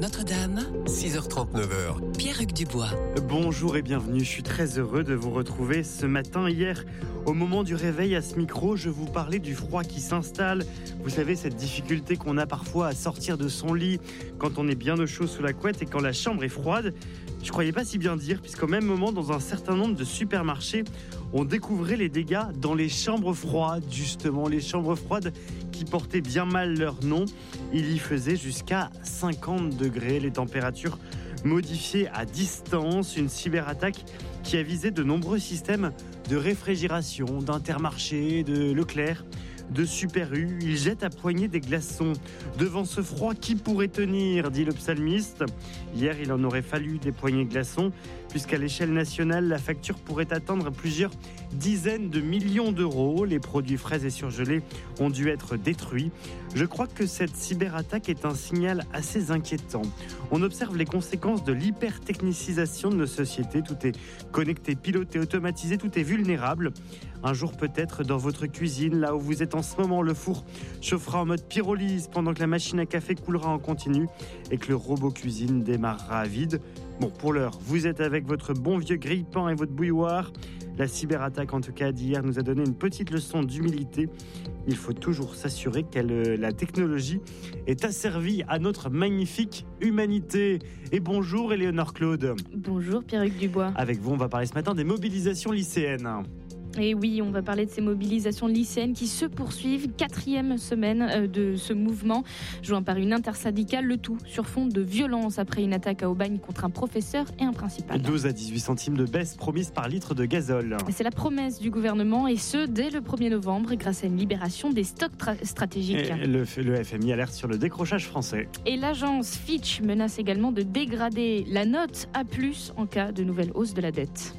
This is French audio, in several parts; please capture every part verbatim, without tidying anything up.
Notre-Dame, six heures trente, neuf heures. Pierre-Hugues Dubois. Bonjour et bienvenue, je suis très heureux de vous retrouver ce matin. Hier, au moment du réveil à ce micro, je vous parlais du froid qui s'installe. Vous savez, cette difficulté qu'on a parfois à sortir de son lit quand on est bien au chaud sous la couette et quand la chambre est froide. Je croyais pas si bien dire, puisqu'au même moment, dans un certain nombre de supermarchés, on découvrait les dégâts dans les chambres froides, justement, les chambres froides qui portaient bien mal leur nom. Il y faisait jusqu'à cinquante degrés, les températures modifiées à distance, une cyberattaque qui a visé de nombreux systèmes de réfrigération, d'Intermarché, de Leclerc, de Super U. Il jette à poignée des glaçons. Devant ce froid, qui pourrait tenir, dit le psalmiste. Hier, il en aurait fallu des poignées de glaçons, puisqu'à l'échelle nationale, la facture pourrait atteindre plusieurs dizaines de millions d'euros. Les produits frais et surgelés ont dû être détruits. Je crois que cette cyberattaque est un signal assez inquiétant. On observe les conséquences de l'hypertechnicisation de nos sociétés. Tout est connecté, piloté, automatisé, tout est vulnérable. Un jour peut-être dans votre cuisine, là où vous êtes en ce moment, le four chauffera en mode pyrolyse pendant que la machine à café coulera en continu et que le robot cuisine démarrera à vide. Bon, pour l'heure, vous êtes avec votre bon vieux grille-pain et votre bouilloire. La cyberattaque, en tout cas d'hier, nous a donné une petite leçon d'humilité. Il faut toujours s'assurer que la technologie est asservie à notre magnifique humanité. Et bonjour Éléonore Claude. Bonjour Pierre-Hugues Dubois. Avec vous, on va parler ce matin des mobilisations lycéennes. Et oui, on va parler de ces mobilisations lycéennes qui se poursuivent, quatrième semaine de ce mouvement, joint par une intersyndicale, le tout sur fond de violence après une attaque à Aubagne contre un professeur et un principal. douze à dix-huit centimes de baisse promise par litre de gazole. C'est la promesse du gouvernement et ce, dès le premier novembre, grâce à une libération des stocks tra- stratégiques. Et le, le F M I alerte sur le décrochage français. Et l'agence Fitch menace également de dégrader la note A plus, en cas de nouvelle hausse de la dette.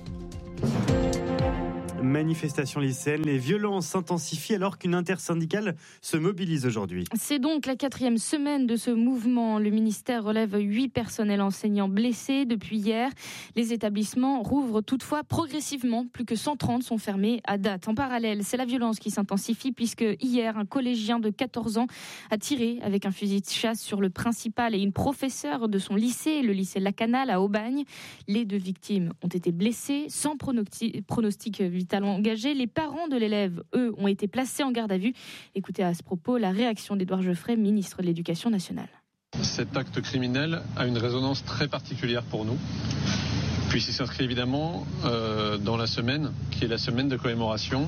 Manifestation lycéenne, les violences s'intensifient alors qu'une intersyndicale se mobilise aujourd'hui. C'est donc la quatrième semaine de ce mouvement. Le ministère relève huit personnels enseignants blessés depuis hier. Les établissements rouvrent toutefois progressivement. Plus que cent trente sont fermés à date. En parallèle, c'est la violence qui s'intensifie puisque hier, un collégien de quatorze ans a tiré avec un fusil de chasse sur le principal et une professeure de son lycée, le lycée Lacanal à Aubagne. Les deux victimes ont été blessées sans pronostic, pronostic vital engagé. Les parents de l'élève, eux, ont été placés en garde à vue. Écoutez à ce propos la réaction d'Édouard Geoffrey, ministre de l'Éducation nationale. Cet acte criminel a une résonance très particulière pour nous, puisqu'il s'inscrit évidemment euh, dans la semaine, qui est la semaine de commémoration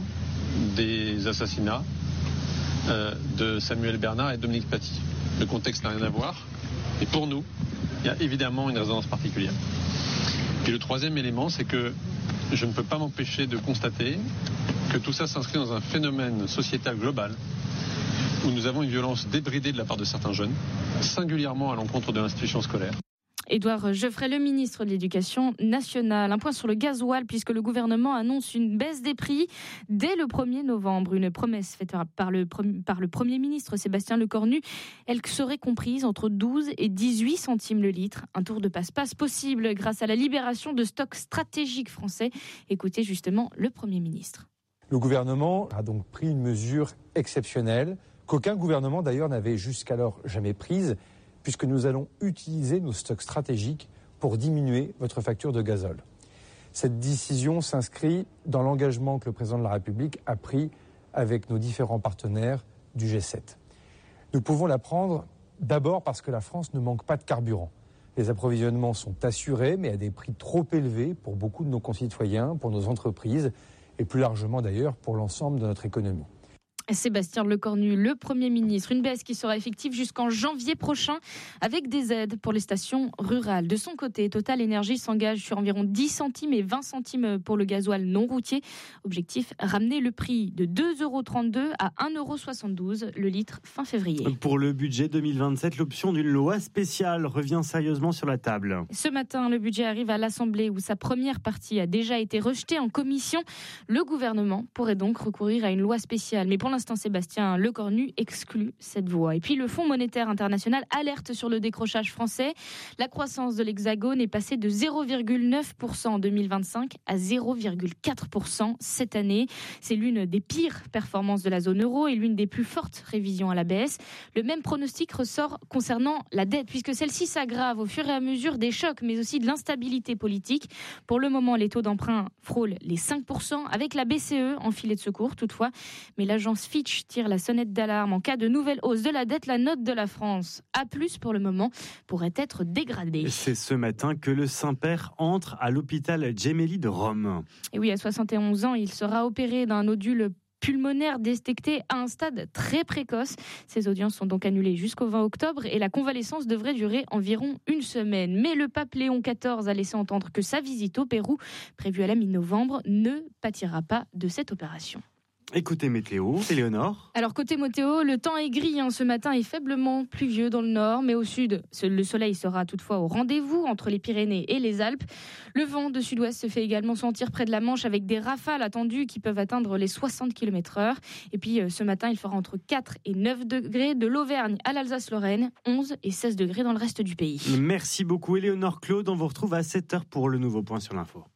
des assassinats euh, de Samuel Bernard et Dominique Paty. Le contexte n'a rien à voir, et pour nous, il y a évidemment une résonance particulière. Et le troisième élément, c'est que je ne peux pas m'empêcher de constater que tout ça s'inscrit dans un phénomène sociétal global où nous avons une violence débridée de la part de certains jeunes, singulièrement à l'encontre de l'institution scolaire. Édouard Geoffrey, le ministre de l'Éducation nationale. Un point sur le gasoil, puisque le gouvernement annonce une baisse des prix dès le premier novembre. Une promesse faite par le, par le Premier ministre Sébastien Lecornu. Elle serait comprise entre douze et dix-huit centimes le litre. Un tour de passe-passe possible grâce à la libération de stocks stratégiques français. Écoutez justement le Premier ministre. Le gouvernement a donc pris une mesure exceptionnelle, qu'aucun gouvernement d'ailleurs n'avait jusqu'alors jamais prise, puisque nous allons utiliser nos stocks stratégiques pour diminuer votre facture de gazole. Cette décision s'inscrit dans l'engagement que le président de la République a pris avec nos différents partenaires du G sept. Nous pouvons la prendre d'abord parce que la France ne manque pas de carburant. Les approvisionnements sont assurés, mais à des prix trop élevés pour beaucoup de nos concitoyens, pour nos entreprises et plus largement d'ailleurs pour l'ensemble de notre économie. Sébastien Lecornu, le Premier ministre. Une baisse qui sera effective jusqu'en janvier prochain avec des aides pour les stations rurales. De son côté, Total Énergie s'engage sur environ dix centimes et vingt centimes pour le gasoil non routier. Objectif, ramener le prix de deux euros trente-deux à un euro soixante-douze le litre fin février. Pour le budget deux mille vingt-sept, l'option d'une loi spéciale revient sérieusement sur la table. Ce matin, le budget arrive à l'Assemblée où sa première partie a déjà été rejetée en commission. Le gouvernement pourrait donc recourir à une loi spéciale. Mais pour l'instant, Sébastien Lecornu exclut cette voie. Et puis le Fonds monétaire international alerte sur le décrochage français. La croissance de l'Hexagone est passée de zéro virgule neuf pour cent en deux mille vingt-cinq à zéro virgule quatre pour cent cette année. C'est l'une des pires performances de la zone euro et l'une des plus fortes révisions à la baisse. Le même pronostic ressort concernant la dette, puisque celle-ci s'aggrave au fur et à mesure des chocs, mais aussi de l'instabilité politique. Pour le moment, les taux d'emprunt frôlent les cinq pour cent, avec la B C E en filet de secours toutefois. Mais l'agence Fitch tire la sonnette d'alarme. En cas de nouvelle hausse de la dette, la note de la France, A plus pour le moment, pourrait être dégradée. C'est ce matin que le Saint-Père entre à l'hôpital Gemelli de Rome. Et oui, à soixante et onze ans, il sera opéré d'un nodule pulmonaire détecté à un stade très précoce. Ces audiences sont donc annulées jusqu'au vingt octobre et la convalescence devrait durer environ une semaine. Mais le pape Léon quatorze a laissé entendre que sa visite au Pérou, prévue à la mi-novembre, ne pâtira pas de cette opération. Écoutez météo, Éléonore. Alors côté météo, le temps est gris hein, ce matin et faiblement pluvieux dans le nord, mais au sud, le soleil sera toutefois au rendez-vous entre les Pyrénées et les Alpes. Le vent de sud-ouest se fait également sentir près de la Manche avec des rafales attendues qui peuvent atteindre les soixante kilomètres heure. Et puis ce matin, il fera entre quatre et neuf degrés de l'Auvergne à l'Alsace-Lorraine, onze et seize degrés dans le reste du pays. Merci beaucoup Éléonore Claude, on vous retrouve à sept heures pour le nouveau point sur l'info.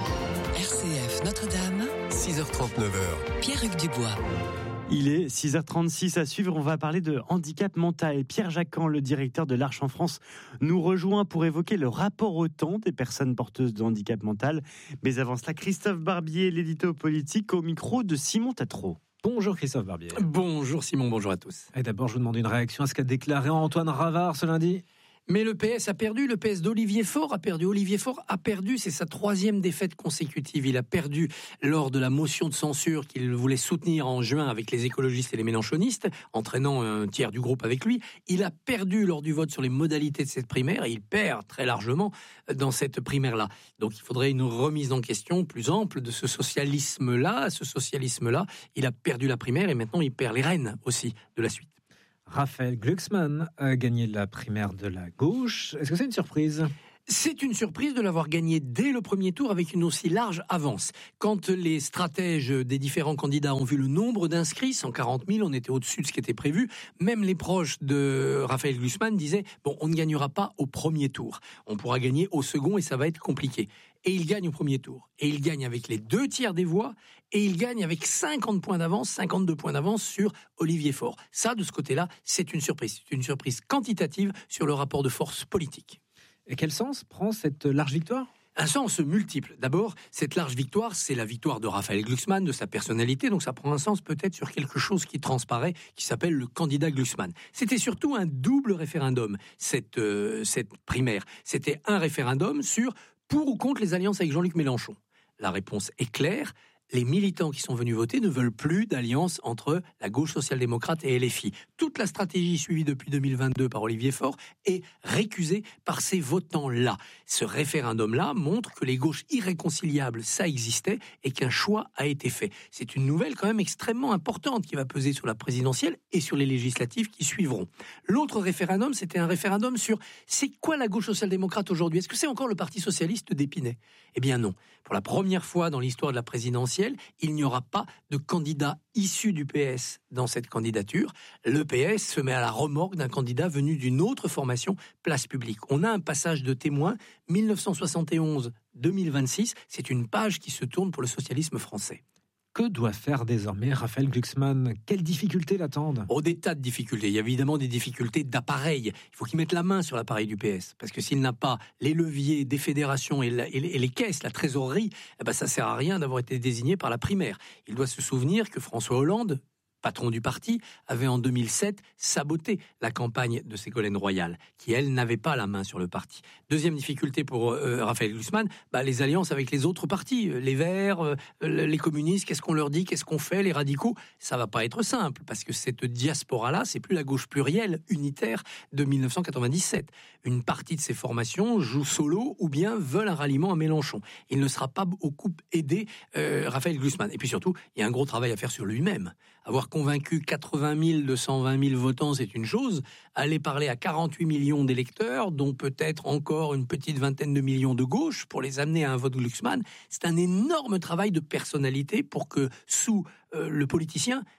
R C F Notre-Dame, six heures trente-neuf. Pierre-Hugues Dubois. Il est six heures trente-six à suivre, on va parler de handicap mental. Pierre Jacquan, le directeur de l'Arche en France, nous rejoint pour évoquer le rapport au temps des personnes porteuses de handicap mental. Mais avant cela, Christophe Barbier, l'édito politique, au micro de Simon Tatro. Bonjour Christophe Barbier. Bonjour Simon, bonjour à tous. Et d'abord, je vous demande une réaction à ce qu'a déclaré Antoine Ravard ce lundi. Mais le P S a perdu, le P S d'Olivier Faure a perdu. Olivier Faure a perdu, c'est sa troisième défaite consécutive. Il a perdu lors de la motion de censure qu'il voulait soutenir en juin avec les écologistes et les mélenchonistes, entraînant un tiers du groupe avec lui. Il a perdu lors du vote sur les modalités de cette primaire et il perd très largement dans cette primaire-là. Donc il faudrait une remise en question plus ample de ce socialisme-là. Ce socialisme-là, il a perdu la primaire et maintenant il perd les rênes aussi de la suite. Raphaël Glucksmann a gagné la primaire de la gauche. Est-ce que c'est une surprise ? C'est une surprise de l'avoir gagné dès le premier tour avec une aussi large avance. Quand les stratèges des différents candidats ont vu le nombre d'inscrits, cent quarante mille, on était au-dessus de ce qui était prévu, même les proches de Raphaël Glucksmann disaient « bon, on ne gagnera pas au premier tour, on pourra gagner au second et ça va être compliqué ». Et il gagne au premier tour. Et il gagne avec les deux tiers des voix. Et il gagne avec cinquante points d'avance, cinquante-deux points d'avance sur Olivier Faure. Ça, de ce côté-là, c'est une surprise. C'est une surprise quantitative sur le rapport de force politique. Et quel sens prend cette large victoire ? Un sens multiple. D'abord, cette large victoire, c'est la victoire de Raphaël Glucksmann, de sa personnalité, donc ça prend un sens peut-être sur quelque chose qui transparaît, qui s'appelle le candidat Glucksmann. C'était surtout un double référendum, cette, euh, cette primaire. C'était un référendum sur pour ou contre les alliances avec Jean-Luc Mélenchon. La réponse est claire. Les militants qui sont venus voter ne veulent plus d'alliance entre la gauche social-démocrate et L F I. Toute la stratégie suivie depuis deux mille vingt-deux par Olivier Faure est récusée par ces votants-là. Ce référendum-là montre que les gauches irréconciliables, ça existait et qu'un choix a été fait. C'est une nouvelle quand même extrêmement importante qui va peser sur la présidentielle et sur les législatives qui suivront. L'autre référendum, c'était un référendum sur c'est quoi la gauche social-démocrate aujourd'hui ? Est-ce que c'est encore le Parti socialiste d'Épinay ? Eh bien non. Pour la première fois dans l'histoire de la présidentielle, il n'y aura pas de candidat issu du P S dans cette candidature. Le P S se met à la remorque d'un candidat venu d'une autre formation, Place Publique. On a un passage de témoin, dix-neuf cent soixante et onze à deux mille vingt-six. C'est une page qui se tourne pour le socialisme français. Que doit faire désormais Raphaël Glucksmann ? Quelles difficultés l'attendent ? Oh, des tas de difficultés. Il y a évidemment des difficultés d'appareil. Il faut qu'il mette la main sur l'appareil du P S. Parce que s'il n'a pas les leviers des fédérations et, la, et, les, et les caisses, la trésorerie, eh ben ça ne sert à rien d'avoir été désigné par la primaire. Il doit se souvenir que François Hollande, patron du parti, avait en deux mille sept saboté la campagne de Ségolène Royal, qui, elle, n'avait pas la main sur le parti. Deuxième difficulté pour euh, Raphaël Glucksmann, bah, les alliances avec les autres partis, les Verts, euh, les communistes, qu'est-ce qu'on leur dit, qu'est-ce qu'on fait, les radicaux, ça va pas être simple, parce que cette diaspora-là, c'est plus la gauche plurielle, unitaire de dix-neuf cent quatre-vingt-dix-sept. Une partie de ces formations joue solo ou bien veulent un ralliement à Mélenchon. Il ne sera pas beaucoup aidé, euh, Raphaël Glucksmann. Et puis surtout, il y a un gros travail à faire sur lui-même. Avoir convaincu quatre-vingt mille de cent vingt mille votants, c'est une chose. Aller parler à quarante-huit millions d'électeurs, dont peut-être encore une petite vingtaine de millions de gauche, pour les amener à un vote Glucksmann, c'est un énorme travail de personnalité pour que, sous euh, le politicien,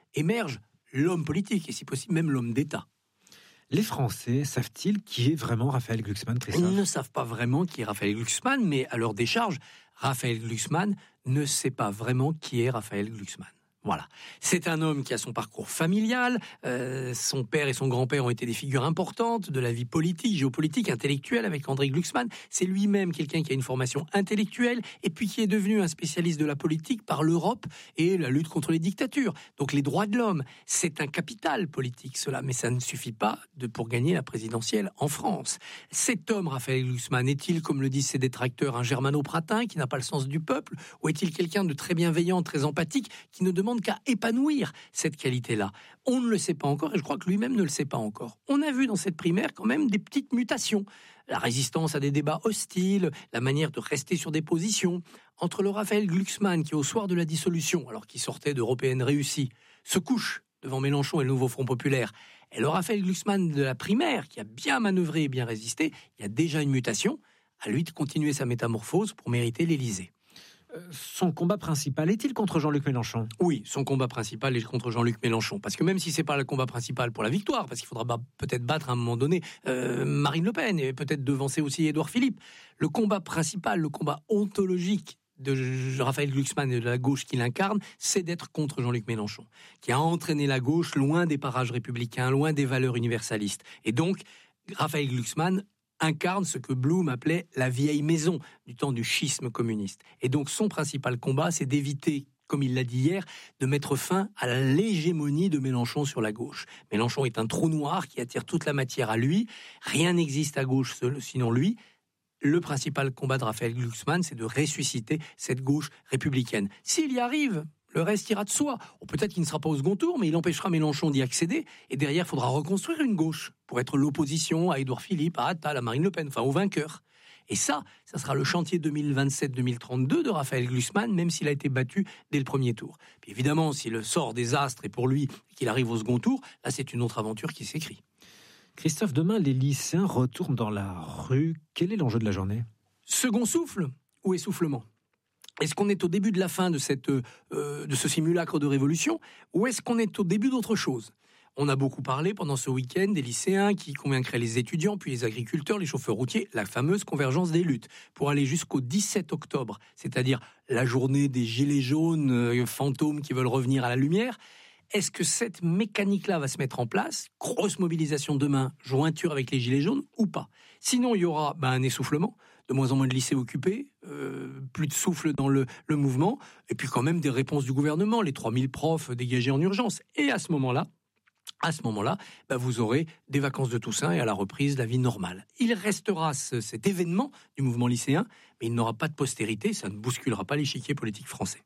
émerge l'homme politique, et si possible même l'homme d'État. Les Français savent-ils qui est vraiment Raphaël Glucksmann, Christophe ? Ils ne savent pas vraiment qui est Raphaël Glucksmann, mais à leur décharge, Raphaël Glucksmann ne sait pas vraiment qui est Raphaël Glucksmann. Voilà. C'est un homme qui a son parcours familial. Euh, son père et son grand-père ont été des figures importantes de la vie politique, géopolitique, intellectuelle avec André Glucksmann. C'est lui-même quelqu'un qui a une formation intellectuelle et puis qui est devenu un spécialiste de la politique par l'Europe et la lutte contre les dictatures. Donc les droits de l'homme, c'est un capital politique cela, mais ça ne suffit pas de, pour gagner la présidentielle en France. Cet homme, Raphaël Glucksmann, est-il, comme le disent ses détracteurs, un germano-pratin qui n'a pas le sens du peuple, ou est-il quelqu'un de très bienveillant, très empathique, qui ne demande qu'à épanouir cette qualité-là? On ne le sait pas encore, et je crois que lui-même ne le sait pas encore. On a vu dans cette primaire quand même des petites mutations. La résistance à des débats hostiles, la manière de rester sur des positions. Entre le Raphaël Glucksmann qui, au soir de la dissolution, alors qu'il sortait d'Européenne réussie, se couche devant Mélenchon et le nouveau Front populaire, et le Raphaël Glucksmann de la primaire, qui a bien manœuvré et bien résisté, il y a déjà une mutation. À lui de continuer sa métamorphose pour mériter l'Élysée. Son combat principal est-il contre Jean-Luc Mélenchon ? Oui, son combat principal est contre Jean-Luc Mélenchon. Parce que même si c'est pas le combat principal pour la victoire, parce qu'il faudra bah, peut-être battre à un moment donné euh, Marine Le Pen et peut-être devancer aussi Édouard Philippe, le combat principal, le combat ontologique de Raphaël Glucksmann et de la gauche qu'il incarne, c'est d'être contre Jean-Luc Mélenchon, qui a entraîné la gauche loin des parages républicains, loin des valeurs universalistes. Et donc, Raphaël Glucksmann incarne ce que Blum appelait la vieille maison du temps du schisme communiste. Et donc son principal combat, c'est d'éviter, comme il l'a dit hier, de mettre fin à l'hégémonie de Mélenchon sur la gauche. Mélenchon est un trou noir qui attire toute la matière à lui. Rien n'existe à gauche seul, sinon lui. Le principal combat de Raphaël Glucksmann, c'est de ressusciter cette gauche républicaine. S'il y arrive, le reste ira de soi. Ou peut-être qu'il ne sera pas au second tour, mais il empêchera Mélenchon d'y accéder. Et derrière, il faudra reconstruire une gauche pour être l'opposition à Édouard Philippe, à Attal, à Marine Le Pen, enfin au vainqueur. Et ça, ça sera le chantier deux mille vingt-sept deux mille trente-deux de Raphaël Glucksmann, même s'il a été battu dès le premier tour. Puis évidemment, si le sort des astres est pour lui et qu'il arrive au second tour, là, c'est une autre aventure qui s'écrit. Christophe, demain, les lycéens retournent dans la rue. Quel est l'enjeu de la journée ? Second souffle ou essoufflement ? Est-ce qu'on est au début de la fin de, cette, euh, de ce simulacre de révolution, ou est-ce qu'on est au début d'autre chose ? On a beaucoup parlé pendant ce week-end des lycéens qui convaincraient les étudiants, puis les agriculteurs, les chauffeurs routiers, la fameuse convergence des luttes, pour aller jusqu'au dix-sept octobre, c'est-à-dire la journée des gilets jaunes, euh, fantômes qui veulent revenir à la lumière. Est-ce que cette mécanique-là va se mettre en place ? Grosse mobilisation demain, jointure avec les gilets jaunes ou pas ? Sinon, il y aura ben, un essoufflement, de moins en moins de lycées occupés, euh, plus de souffle dans le, le mouvement, et puis quand même des réponses du gouvernement, les trois mille profs dégagés en urgence. Et à ce moment-là, à ce moment-là, ben vous aurez des vacances de Toussaint et à la reprise la vie normale. Il restera ce, cet événement du mouvement lycéen, mais il n'aura pas de postérité, ça ne bousculera pas l'échiquier politique français.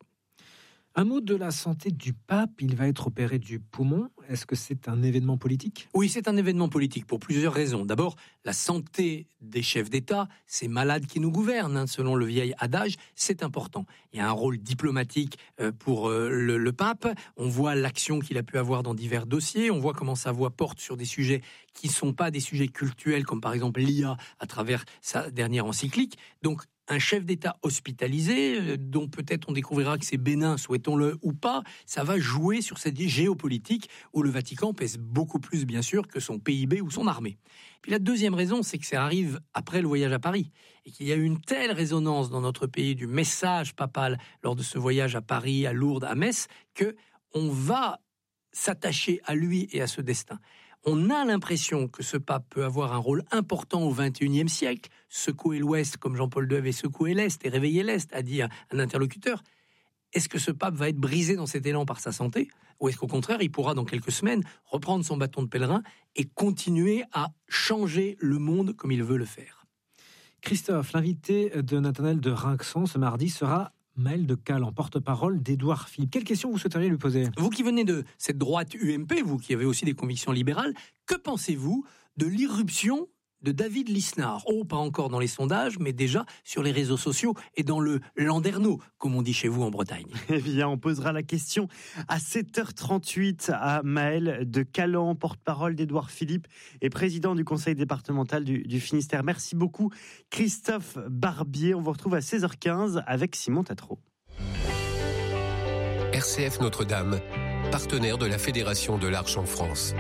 Un mot de la santé du pape, il va être opéré du poumon. Est-ce que c'est un événement politique ? Oui, c'est un événement politique pour plusieurs raisons. D'abord, la santé des chefs d'État, ces malades qui nous gouvernent, hein, selon le vieil adage, c'est important. Il y a un rôle diplomatique euh, pour euh, le, le pape. On voit l'action qu'il a pu avoir dans divers dossiers. On voit comment sa voix porte sur des sujets qui ne sont pas des sujets cultuels, comme par exemple l'I A à travers sa dernière encyclique. Donc, un chef d'État hospitalisé, dont peut-être on découvrira que c'est bénin, souhaitons-le ou pas, ça va jouer sur cette géopolitique où le Vatican pèse beaucoup plus, bien sûr, que son P I B ou son armée. Puis la deuxième raison, c'est que ça arrive après le voyage à Paris et qu'il y a eu une telle résonance dans notre pays du message papal lors de ce voyage à Paris, à Lourdes, à Metz, que on va s'attacher à lui et à ce destin. On a l'impression que ce pape peut avoir un rôle important au vingt et unième siècle, secouer l'Ouest comme Jean-Paul deux avait secoué l'Est et réveillé l'Est, a dit un interlocuteur. Est-ce que ce pape va être brisé dans cet élan par sa santé ? Ou est-ce qu'au contraire, il pourra dans quelques semaines reprendre son bâton de pèlerin et continuer à changer le monde comme il veut le faire ? Christophe, l'invité de Nathanaël de Rinxon ce mardi sera Maël de Calle, en porte-parole d'Édouard Philippe. Quelle question vous souhaiteriez lui poser ? Vous qui venez de cette droite U M P, vous qui avez aussi des convictions libérales, que pensez-vous de l'irruption de David Lisnard ? Oh, pas encore dans les sondages, mais déjà sur les réseaux sociaux et dans le landerneau, comme on dit chez vous en Bretagne. Eh bien, on posera la question à sept heures trente-huit à Maël de Calan, porte-parole d'Édouard Philippe et président du conseil départemental du, du Finistère. Merci beaucoup, Christophe Barbier. On vous retrouve à seize heures quinze avec Simon Tatro. R C F Notre-Dame, partenaire de la Fédération de l'Arche en France.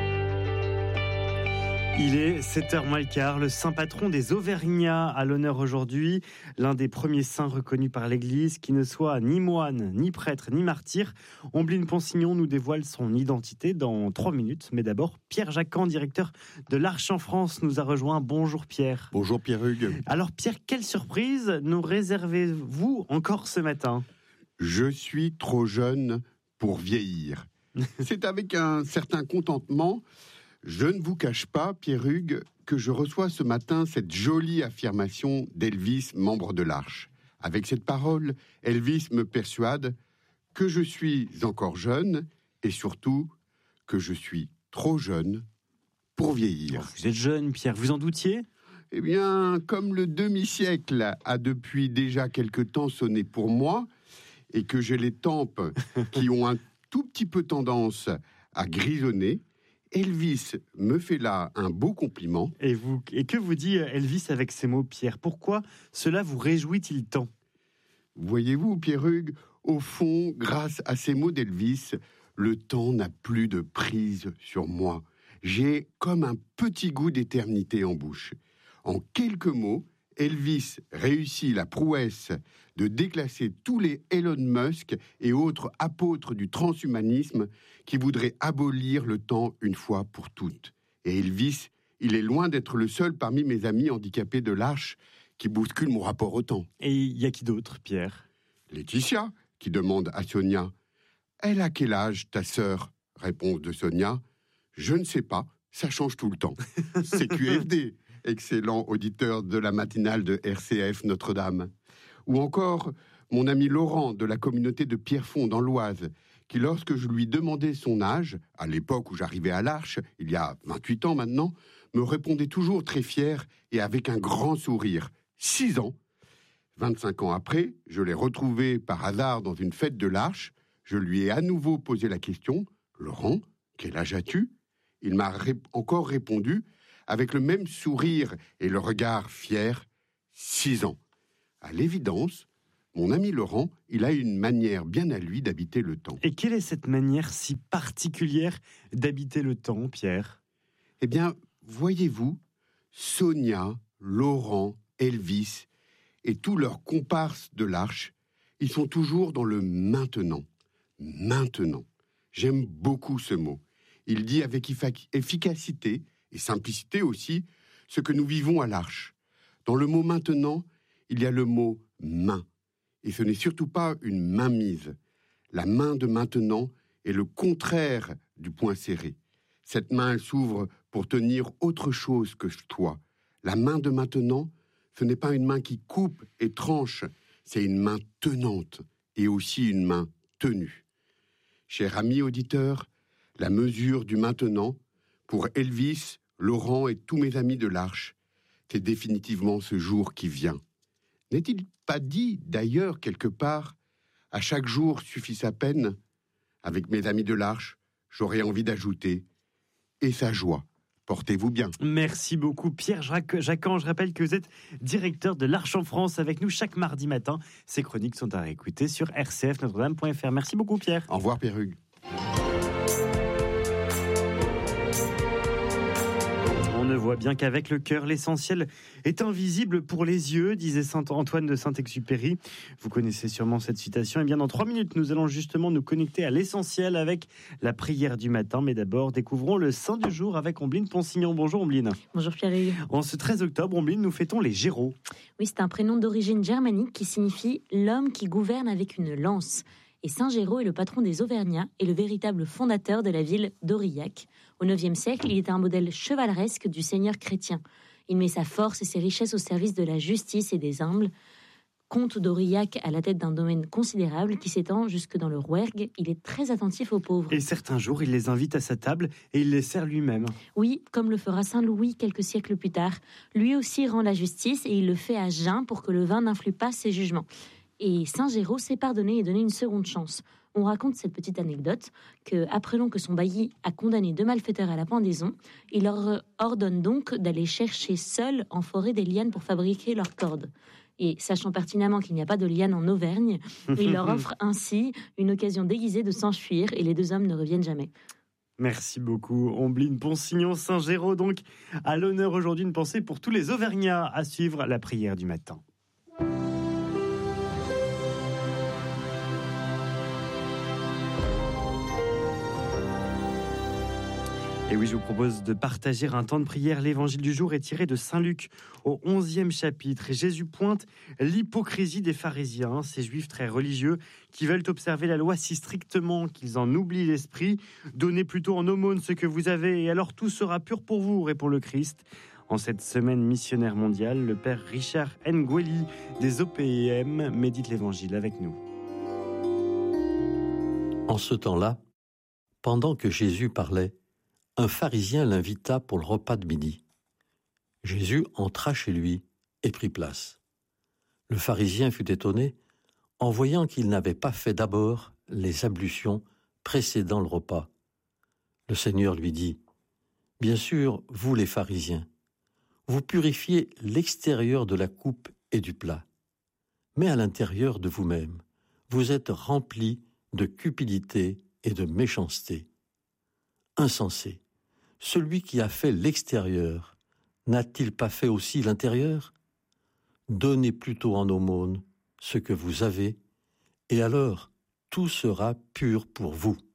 Il est sept heures moins le quart, le saint patron des Auvergnats à l'honneur aujourd'hui, l'un des premiers saints reconnus par l'Église, qui ne soit ni moine, ni prêtre, ni martyr. Ombline Ponsignon nous dévoile son identité dans trois minutes, mais d'abord Pierre Jacquan, directeur de l'Arche en France, nous a rejoint. Bonjour Pierre. Bonjour Pierre Hugues. Alors Pierre, quelle surprise nous réservez-vous encore ce matin ? Je suis trop jeune pour vieillir. C'est avec un certain contentement. Je ne vous cache pas, Pierre Hugues, que je reçois ce matin cette jolie affirmation d'Elvis, membre de l'Arche. Avec cette parole, Elvis me persuade que je suis encore jeune et surtout que je suis trop jeune pour vieillir. Oh, vous êtes jeune, Pierre, vous en doutiez ? Eh bien, comme le demi-siècle a depuis déjà quelque temps sonné pour moi et que j'ai les tempes qui ont un tout petit peu tendance à grisonner, Elvis me fait là un beau compliment. Et, vous, et que vous dit Elvis avec ces mots, Pierre ? Pourquoi cela vous réjouit-il tant ? Voyez-vous, Pierre Hugues, au fond, grâce à ces mots d'Elvis, le temps n'a plus de prise sur moi. J'ai comme un petit goût d'éternité en bouche. En quelques mots, Elvis réussit la prouesse de déclasser tous les Elon Musk et autres apôtres du transhumanisme qui voudraient abolir le temps une fois pour toutes. Et Elvis, il est loin d'être le seul parmi mes amis handicapés de l'Arche qui bouscule mon rapport au temps. Et il y a qui d'autre, Pierre ? Laetitia, qui demande à Sonia. « Elle a quel âge, ta sœur ?» Réponse de Sonia. « Je ne sais pas, ça change tout le temps. » C'est Q F D. Excellent auditeur de la matinale de R C F Notre-Dame. Ou encore mon ami Laurent de la communauté de Pierrefonds dans l'Oise, qui lorsque je lui demandais son âge, à l'époque où j'arrivais à l'Arche, il y a vingt-huit ans maintenant, me répondait toujours très fier et avec un grand sourire. Six ans. vingt-cinq ans après, je l'ai retrouvé par hasard dans une fête de l'Arche. Je lui ai à nouveau posé la question. « Laurent, quel âge as-tu » Il m'a ré- encore répondu avec le même sourire et le regard fier, six ans. À l'évidence, mon ami Laurent, il a une manière bien à lui d'habiter le temps. Et quelle est cette manière si particulière d'habiter le temps, Pierre ? Eh bien, voyez-vous, Sonia, Laurent, Elvis et tous leurs comparses de l'Arche, ils sont toujours dans le maintenant. Maintenant. J'aime beaucoup ce mot. Il dit avec efficacité et simplicité aussi, ce que nous vivons à l'Arche. Dans le mot « maintenant », il y a le mot « main ». Et ce n'est surtout pas une mainmise. La main de maintenant est le contraire du poing serré. Cette main, elle s'ouvre pour tenir autre chose que toi. La main de maintenant, ce n'est pas une main qui coupe et tranche, c'est une main tenante et aussi une main tenue. Cher ami auditeur, la mesure du maintenant, pour Elvis, Laurent et tous mes amis de l'Arche, c'est définitivement ce jour qui vient. N'est-il pas dit, d'ailleurs, quelque part, à chaque jour suffit sa peine ? Avec mes amis de l'Arche, j'aurais envie d'ajouter « et sa joie ». Portez-vous bien. Merci beaucoup Pierre Jacquan. Je rappelle que vous êtes directeur de l'Arche en France avec nous chaque mardi matin. Ces chroniques sont à réécouter sur r c f notre dame point f r. Merci beaucoup Pierre. Au revoir Pierre Hugues. On ne voit bien qu'avec le cœur, l'essentiel est invisible pour les yeux, disait saint Antoine de Saint-Exupéry. Vous connaissez sûrement cette citation. Et bien dans trois minutes, nous allons justement nous connecter à l'essentiel avec la prière du matin. Mais d'abord, découvrons le saint du jour avec Ombline Ponsignon. Bonjour Ombline. Bonjour Pierre-Hugues. En ce treize octobre, Ombline, nous fêtons les Géraud. Oui, c'est un prénom d'origine germanique qui signifie « l'homme qui gouverne avec une lance ». Et Saint Géraud est le patron des Auvergnats et le véritable fondateur de la ville d'Aurillac. Au neuvième siècle, il est un modèle chevaleresque du seigneur chrétien. Il met sa force et ses richesses au service de la justice et des humbles. Comte d'Aurillac à la tête d'un domaine considérable qui s'étend jusque dans le Rouergue, il est très attentif aux pauvres. Et certains jours, il les invite à sa table et il les sert lui-même. Oui, comme le fera Saint Louis quelques siècles plus tard. Lui aussi rend la justice et il le fait à jeun pour que le vin n'influe pas ses jugements. Et Saint Géraud s'est pardonné et donné une seconde chance. On raconte cette petite anecdote que, apprenant que son bailli a condamné deux malfaiteurs à la pendaison, il leur ordonne donc d'aller chercher seuls en forêt des lianes pour fabriquer leurs cordes. Et sachant pertinemment qu'il n'y a pas de liane en Auvergne, il leur offre ainsi une occasion déguisée de s'enfuir et les deux hommes ne reviennent jamais. Merci beaucoup, Ombline Ponsignon, Saint-Géraud, donc à l'honneur aujourd'hui, une pensée pour tous les Auvergnats à suivre la prière du matin. Et oui, je vous propose de partager un temps de prière. L'évangile du jour est tiré de Saint Luc au onzième chapitre. Et Jésus pointe l'hypocrisie des pharisiens, ces juifs très religieux qui veulent observer la loi si strictement qu'ils en oublient l'esprit. Donnez plutôt en aumône ce que vous avez et alors tout sera pur pour vous, répond le Christ. En cette semaine missionnaire mondiale, le père Richard Ngueli des O P E M médite l'évangile avec nous. En ce temps-là, pendant que Jésus parlait, un pharisien l'invita pour le repas de midi. Jésus entra chez lui et prit place. Le pharisien fut étonné en voyant qu'il n'avait pas fait d'abord les ablutions précédant le repas. Le Seigneur lui dit : « Bien sûr, vous les pharisiens, vous purifiez l'extérieur de la coupe et du plat, mais à l'intérieur de vous-même, vous êtes remplis de cupidité et de méchanceté. Insensé, celui qui a fait l'extérieur, n'a-t-il pas fait aussi l'intérieur ? Donnez plutôt en aumône ce que vous avez, et alors tout sera pur pour vous.